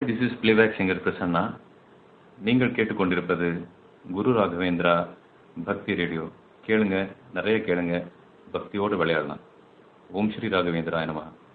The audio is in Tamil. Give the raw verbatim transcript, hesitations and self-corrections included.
This is playback singer Prasanna. நீங்கள் கேட்டுக்கொண்டிருப்பது குரு ராகவேந்திரா பக்தி ரேடியோ. கேளுங்க, நிறைய கேளுங்க, பக்தியோடு விளையாடலாம். ஓம் ஸ்ரீ ராகவேந்திரா நமஹ.